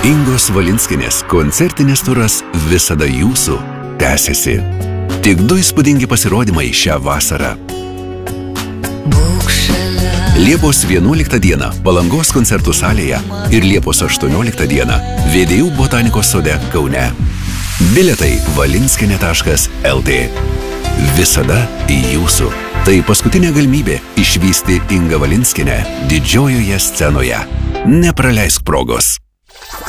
Ingos Valinskinės koncertinis turas Visada jūsų tęsiasi. Tik 2 įspūdingi pasirodymai šią vasarą. Liepos 11 dieną Palangos koncertų salėje ir Liepos 18 dieną VDU botanikos sode Kaune. Bilietai valinskinė.lt. Visada jūsų. Tai paskutinė galimybė išvysti Ingą Valinskinę didžiojoje scenoje. Nepraleisk progos.